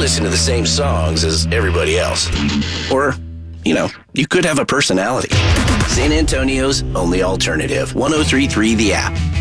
listen to the same songs as everybody else. Or, you could have a personality. San Antonio's only alternative, 103.3 The App.